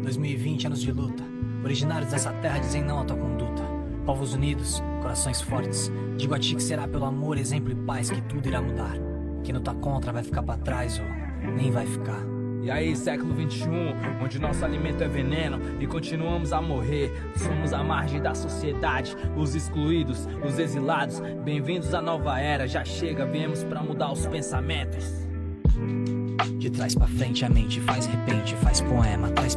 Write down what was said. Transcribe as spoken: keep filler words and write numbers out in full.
dois mil e vinte, anos de luta. Originários dessa terra dizem não à tua conduta. Povos unidos, corações fortes. Digo a ti que será pelo amor, exemplo e paz que tudo irá mudar. Quem luta contra vai ficar pra trás ou nem vai ficar. E aí, século vinte e um, onde nosso alimento é veneno e continuamos a morrer. Somos a margem da sociedade, os excluídos, os exilados. Bem-vindos à nova era, já chega, viemos pra mudar os pensamentos. De trás pra frente a mente faz repente, faz poema, traz